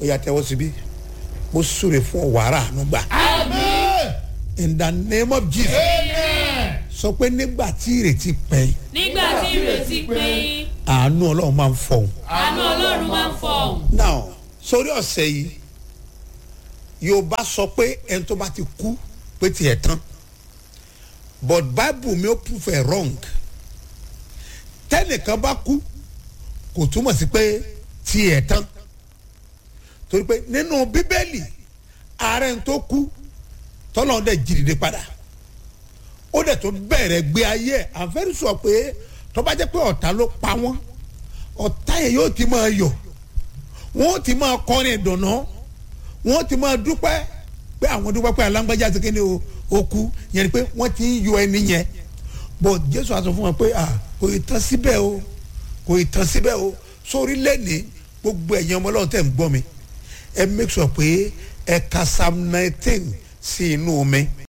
yá tẹ́wọ́ síbí mo súre fún wàrà ànúgbà. In the name of Jesus. Sọ pé nígbà tí ìrètí pẹ́. nígbà tí ìrètí pẹ́. àánú Ọlọ́run máa ń fọhùn. àánú Ọlọ́run máa ń fọhùn. Now sórí ọ̀sẹ̀ yìí Yorùbá sọ pé ẹni tó bá ti kú pé tiẹ̀ tán but Bible mi ó prove ẹ̀ wrong. Tẹ́nìkan bá kú kò túmọ̀ sí pé tiẹ̀ tán torí pé nínú Bíbélì ààrẹ tó kú tọ́lọ́ dẹ̀ jìrìdè padà ó dẹ̀ tó bẹ̀rẹ̀ gbé ayé ẹ̀ àfẹ́rí sọ pé tó bá jẹ́ pé ọ̀tá ló pa wọ́n ọ̀tá yẹn yóò ti máa yọ̀ wọ́n ti máa kọrin ìdùnnú wọ́n ti máa dúpẹ́ pé àwọn dúpẹ́ pé alágbájá ti kéde o kú yẹn ni pé wọ́n ti ń yọ ẹni yẹn but Jésù á sọ fún wọn pé kò ì tán síbẹ̀ o kò ì tán síbẹ̀ o sórí lẹ́ni gbogbo ẹ̀yin ọmọ Ọlọ́run tẹ̀ ń gbọ́ mi ẹ make sure pé ẹ ka Psalm 19 sí inú mi